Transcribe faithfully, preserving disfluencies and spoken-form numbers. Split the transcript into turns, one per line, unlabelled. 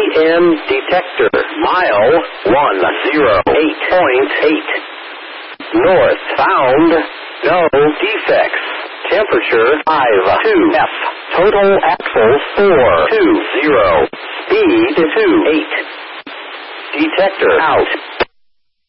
M detector. Mile one oh eight point eight. North found. No defects. Temperature five two F. Total axles four two zero. Speed two eight. Detector out.